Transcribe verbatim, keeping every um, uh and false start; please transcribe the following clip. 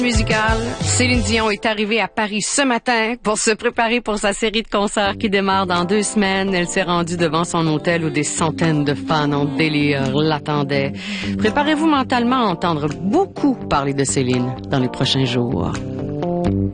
Musicale. Céline Dion est arrivée à Paris ce matin pour se préparer pour sa série de concerts qui démarre dans deux semaines. Elle s'est rendue devant son hôtel où des centaines de fans en délire l'attendaient. Préparez-vous mentalement à entendre beaucoup parler de Céline dans les prochains jours.